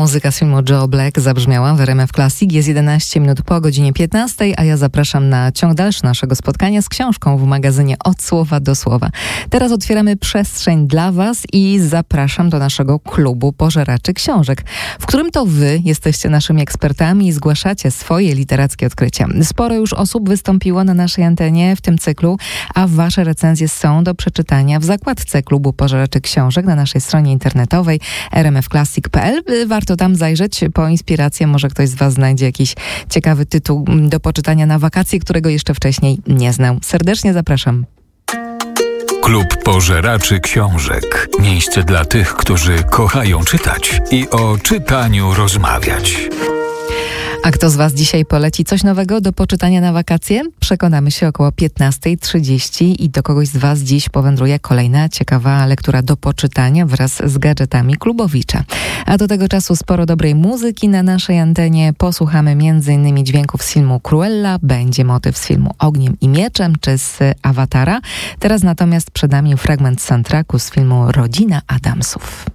Muzyka z filmu Joe Black zabrzmiała w RMF Classic. Jest 11 minut po godzinie 15, a ja zapraszam na ciąg dalszy naszego spotkania z książką w magazynie Od Słowa do Słowa. Teraz otwieramy przestrzeń dla Was i zapraszam do naszego klubu pożeraczy książek, w którym to Wy jesteście naszymi ekspertami i zgłaszacie swoje literackie odkrycia. Sporo już osób wystąpiło na naszej antenie w tym cyklu, a Wasze recenzje są do przeczytania w zakładce klubu pożeraczy książek na naszej stronie internetowej rmfclassic.pl. Warto tam zajrzeć po inspirację. Może ktoś z Was znajdzie jakiś ciekawy tytuł do poczytania na wakacje, którego jeszcze wcześniej nie znał. Serdecznie zapraszam. Klub pożeraczy książek. Miejsce dla tych, którzy kochają czytać i o czytaniu rozmawiać. A kto z Was dzisiaj poleci coś nowego do poczytania na wakacje? Przekonamy się około 15:30 i do kogoś z Was dziś powędruje kolejna ciekawa lektura do poczytania wraz z gadżetami Klubowicza. A do tego czasu sporo dobrej muzyki na naszej antenie. Posłuchamy m.in. dźwięków z filmu Cruella, będzie motyw z filmu Ogniem i Mieczem czy z Awatara. Teraz natomiast przed nami fragment soundtracku z filmu Rodzina Adamsów.